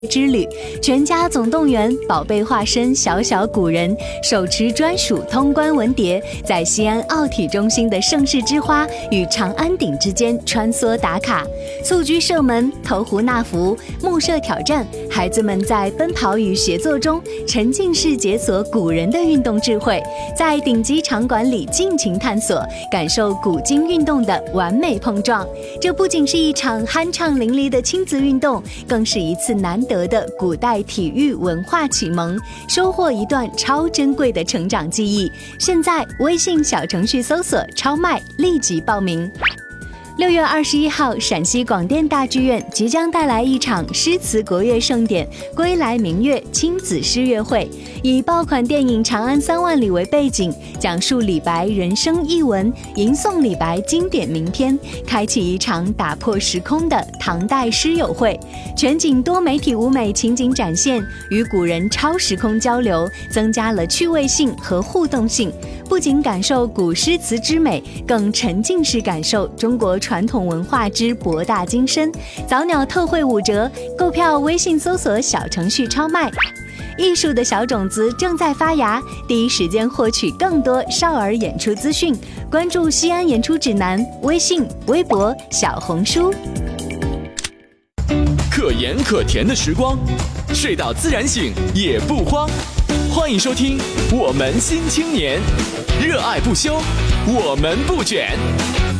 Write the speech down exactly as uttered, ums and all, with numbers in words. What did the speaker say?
之旅，全家总动员，宝贝化身小小古人，手持专属通关文牒，在西安奥体中心的盛世之花与长安顶之间穿梭打卡，蹴鞠射门、投壶纳福、木射挑战，孩子们在奔跑与协作中沉浸式解锁古人的运动智慧，在顶级场馆里尽情探索，感受古今运动的完美碰撞。这不仅是一场酣畅淋漓的亲子运动，更是一次难得的古代体育文化启蒙，收获一段超珍贵的成长记忆。现在微信小程序搜索超麦，立即报名。六月二十一号，陕西广电大剧院即将带来一场诗词国乐盛典——归来明月亲子诗乐会，以爆款电影《长安三万里》为背景，讲述李白人生译文，吟诵李白经典名篇，开启一场打破时空的唐代诗友会。全景多媒体舞美情景展现，与古人超时空交流，增加了趣味性和互动性。不仅感受古诗词之美，更沉浸式感受中国传统文化之博大精深。早鸟特惠五折，购票微信搜索小程序超麦。艺术的小种子正在发芽，第一时间获取更多少儿演出资讯，关注西安演出指南，微信、微博、小红书。 可盐可甜的时光，睡到自然醒也不慌。欢迎收听我们新青年，热爱不休，我们不卷。